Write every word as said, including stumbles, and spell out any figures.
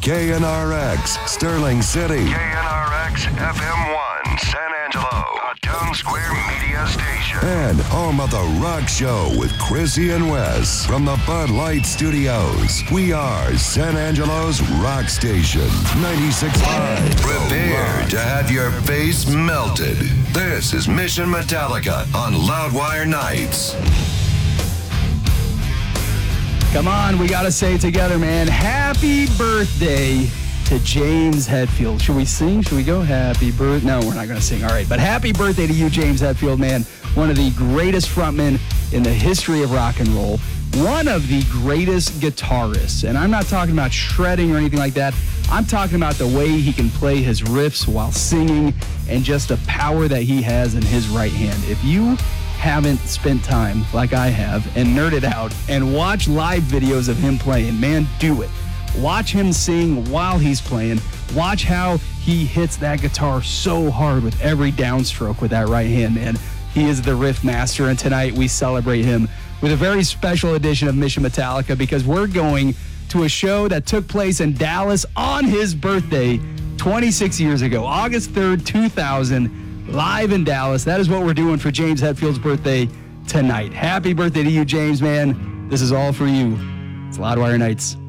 K N R X, Sterling City. K N R X F M one, San Angelo, a Town Square media station. And home of the Rock Show with Chrissy and Wes. From the Bud Light Studios, we are San Angelo's rock station, ninety-six point five. Prepare to have your face melted. This is Mission Metallica on Loudwire Nights. Come on, we got to say it together, man. Happy birthday to James Hetfield. Should we sing? Should we go happy birthday? No, we're not going to sing. All right, but happy birthday to you, James Hetfield, man. One of the greatest frontmen in the history of rock and roll. One of the greatest guitarists. And I'm not talking about shredding or anything like that. I'm talking about the way he can play his riffs while singing and just the power that he has in his right hand. If you haven't spent time like I have and nerded out and watch live videos of him playing, man, do it. Watch him sing while he's playing. Watch how he hits that guitar so hard with every downstroke with that right hand, man. He is the riff master, and tonight we celebrate him with a very special edition of Mission Metallica because we're going to a show that took place in Dallas on his birthday twenty-six years ago, August third, two thousand, live in Dallas. That is what we're doing for James Hetfield's birthday tonight. Happy birthday to you, James, man. This is all for you. It's Loudwire Nights.